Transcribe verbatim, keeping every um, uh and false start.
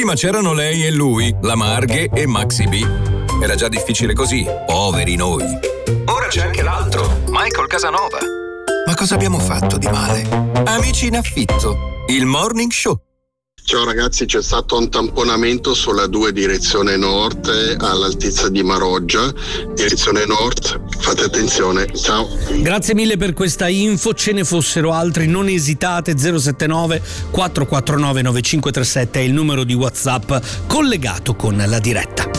Prima c'erano lei e lui, la Marghe e Maxi B. Era già difficile così, poveri noi. Ora c'è anche l'altro, Michael Casanova. Ma cosa abbiamo fatto di male? Amici in affitto, il morning show. Ciao ragazzi, c'è stato un tamponamento sulla due direzione nord all'altezza di Maroggia, direzione nord, fate attenzione, ciao. Grazie mille per questa info, ce ne fossero altri non esitate. Zero sette nove quattro quattro nove nove cinque tre sette è il numero di WhatsApp collegato con la diretta.